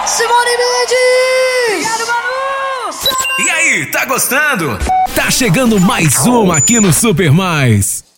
Simone Mendes! Obrigado, Manu! E aí, tá gostando? Tá chegando mais uma aqui no Super Mais.